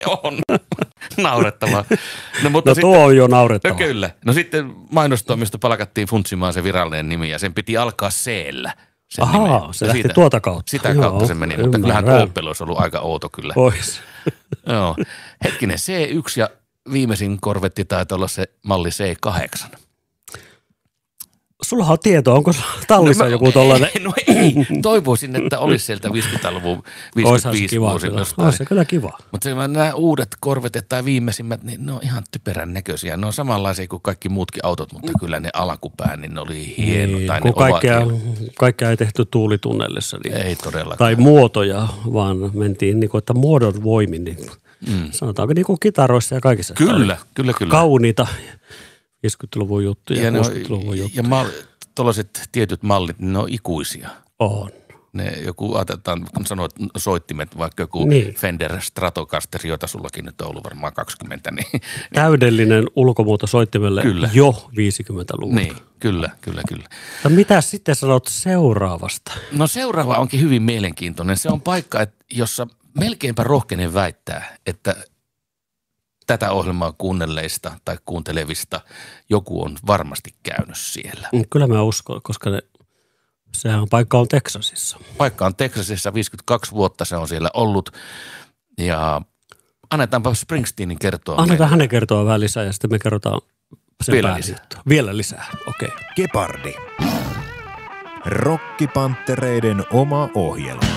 On. Naurettavaa. No tuo on jo naurettavaa. No kyllä. No sitten mainostoimisto palkattiin funtsimaan se virallinen nimi ja sen piti alkaa C-llä. Ahaa, se lähti tuota kautta. Sitä kautta se meni, mutta kyllähän Opel olisi ollut aika outo kyllä. Ois. Joo. Hetkinen, C1 ja viimeisin korvetti taitaa olla se malli C8. Sulla on tietoa, onko tallissa joku tollainen? No ei, toivoisin, että olisi sieltä 50-luvun 55 vuosi. Olisi se kyllä kiva. Mutta nämä uudet korvetet tai viimeisimmät, niin ne on ihan typerän näköisiä. Ne on samanlaisia kuin kaikki muutkin autot, mutta kyllä ne alkupään, niin ne oli hieno. Niin, tai kun ne kaikkea ei tehty tuulitunnelissa. Niin, ei todellakaan. Tai muotoja, vaan mentiin niin kuin, että muodon voimin. Niin, sanotaanko niin kuin kitaroissa ja kaikissa. Kyllä. Kauniita 50-luvun juttuja, 60-luvun juttuja. Ja tuollaiset tietyt mallit, ne on ikuisia. On. Ne joku, ajatellaan, kun sanoit soittimet, vaikka joku Fender Stratocaster, jota sullakin nyt on ollut varmaan 20, niin täydellinen ulkomuoto soittimelle jo 50-luvulta. Niin, kyllä. No mitä sitten sanot seuraavasta? No seuraava onkin hyvin mielenkiintoinen. Se on paikka, jossa melkeinpä rohkenen väittää, että tätä ohjelmaa kuunnelleista tai kuuntelevista joku on varmasti käynyt siellä. Kyllä mä uskon, koska sehän paikka on Teksasissa. Paikka on Teksasissa, 52 vuotta se on siellä ollut ja annetaanpa Springsteenin kertoa. Annetaan hänen kertoa vähän lisää ja sitten me kerrotaan sen Vielä lisää, okei. Gepardi. Rokkipanttereiden oma ohjelma.